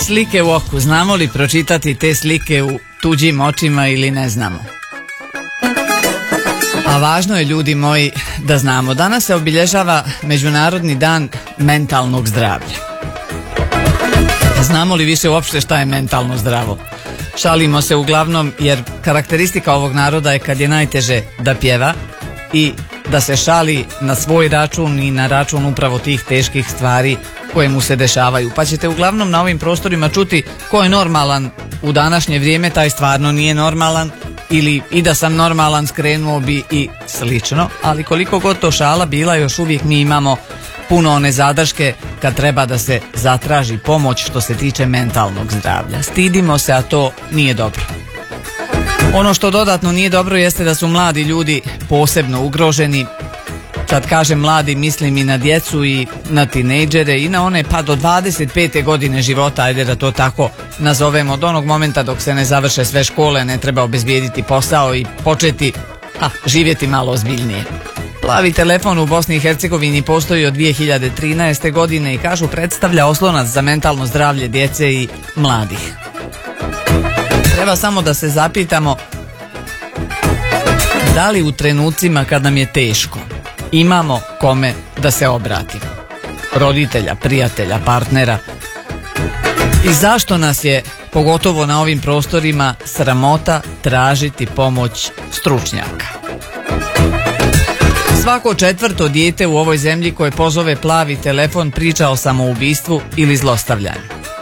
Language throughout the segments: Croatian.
Slike u oku, znamo li pročitati te slike u tuđim očima ili ne znamo? A važno je, ljudi moji, da znamo. Danas se obilježava Međunarodni dan mentalnog zdravlja. Znamo li više uopšte šta je mentalno zdravo? Šalimo se uglavnom, jer karakteristika ovog naroda je kad je najteže da pjeva i da se šali na svoj račun i na račun upravo tih teških stvari koje mu se dešavaju. Pa ćete uglavnom na ovim prostorima čuti ko je normalan u današnje vrijeme, taj stvarno nije normalan, ili i da sam normalan skrenuo bi i slično. Ali koliko god to šala bila, još uvijek mi imamo puno one zadrške kad treba da se zatraži pomoć što se tiče mentalnog zdravlja. Stidimo se, a to nije dobro. Ono što dodatno nije dobro jeste da su mladi ljudi posebno ugroženi. Kad kažem mladi, mislim i na djecu i na tinejdžere i na one pa do 25. godine života, ajde da to tako nazovemo, od onog momenta dok se ne završe sve škole, ne treba obezbijediti posao i početi živjeti malo ozbiljnije. Plavi telefon u Bosni i Hercegovini postoji od 2013. godine i kažu predstavlja oslonac za mentalno zdravlje djece i mladih. Treba samo da se zapitamo da li u trenucima kad nam je teško imamo kome da se obratimo. Roditelja, prijatelja, partnera. I zašto nas je, pogotovo na ovim prostorima, sramota tražiti pomoć stručnjaka? Svako 4. dijete u ovoj zemlji koje pozove plavi telefon priča o samoubistvu ili zlostavljanju.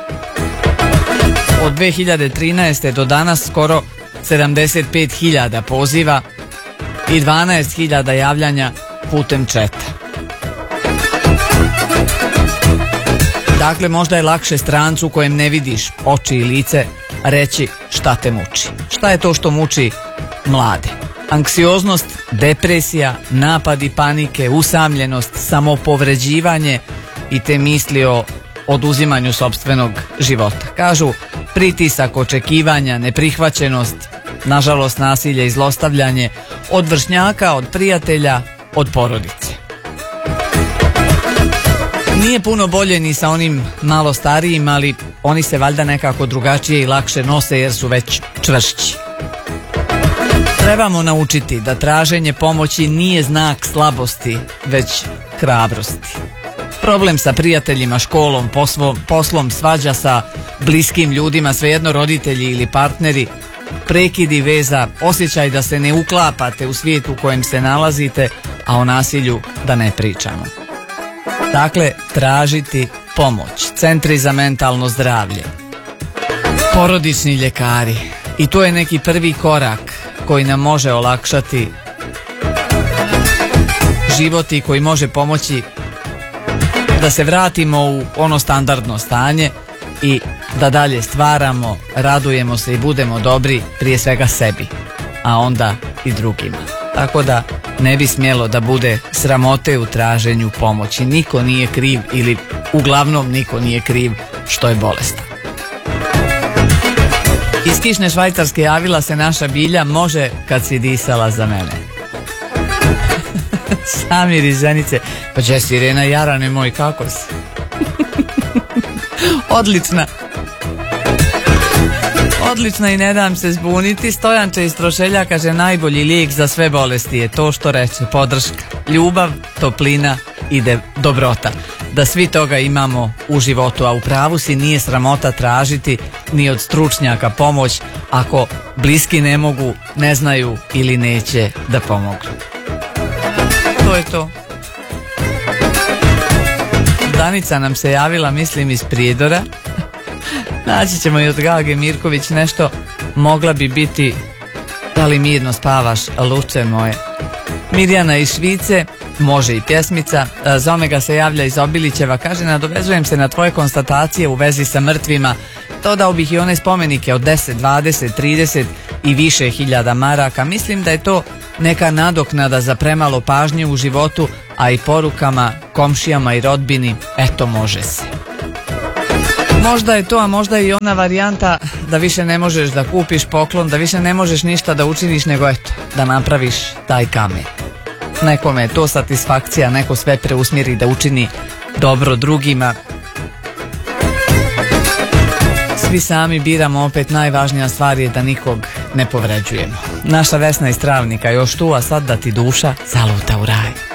Od 2013. do danas skoro 75.000 poziva i 12.000 javljanja putem četa. Dakle, možda je lakše strancu kojem ne vidiš oči i lice reći šta te muči. Šta je to što muči mlade? Anksioznost, depresija, napadi panike, usamljenost, samopovređivanje i te misli o oduzimanju sopstvenog života. Kažu pritisak, očekivanja, neprihvaćenost, nažalost nasilje i zlostavljanje od vršnjaka, od prijatelja, od porodice. Nije puno bolje ni sa onim malo starijim, ali oni se valjda nekako drugačije i lakše nose jer su već čvršći. Trebamo naučiti da traženje pomoći nije znak slabosti, već hrabrosti. Problem sa prijateljima, školom, poslom, svađa sa bliskim ljudima, svejedno roditelji ili partneri, prekidi veza, osjećaj da se ne uklapate u svijet u kojem se nalazite, a o nasilju da ne pričamo. Dakle, tražiti pomoć, centri za mentalno zdravlje, porodični ljekari. I to je neki prvi korak koji nam može olakšati život i koji može pomoći da se vratimo u ono standardno stanje i da dalje stvaramo, radujemo se i budemo dobri prije svega sebi, a onda i drugima. Tako da ne bi smjelo da bude sramote u traženju pomoći. Niko nije kriv, ili uglavnom niko nije kriv što je bolestan. Iz kišne Švajcarske javila se naša Bilja, može kad si disala za mene. Samir iz Zenice, pa če si Irena Jarane moj, kako si? Odlična. Odlična i ne dam se zbuniti. Stojanče iz Trošelja kaže najbolji lijek za sve bolesti je to što reče, podrška, ljubav, toplina i dobrota. Da svi toga imamo u životu, a u pravu si, nije sramota tražiti ni od stručnjaka pomoć ako bliski ne mogu, ne znaju ili neće da pomognu. To je to. Danica nam se javila, mislim iz Prijedora. Naći ćemo i od Gage Mirković nešto. Mogla bi biti da li mirno spavaš, luče moje. Mirjana iz Švice, može i pjesmica. Zomega se javlja iz Obilićeva, kaže nadovezujem se na tvoje konstatacije u vezi sa mrtvima. Dodao bih i one spomenike od 10, 20, 30 i više hiljada maraka. Mislim da je to neka nadoknada za premalo pažnje u životu, a i porukama komšijama i rodbini, eto može se. Možda je to, a možda i ona varijanta da više ne možeš da kupiš poklon, da više ne možeš ništa da učiniš nego eto, da napraviš taj kamen. Nekome je to satisfakcija, neko sve preusmjeri da učini dobro drugima. Svi sami biramo, opet najvažnija stvar je da nikog ne povređujemo. Naša Vesna iz Travnika još tu, a sad da ti duša zaluta u raj.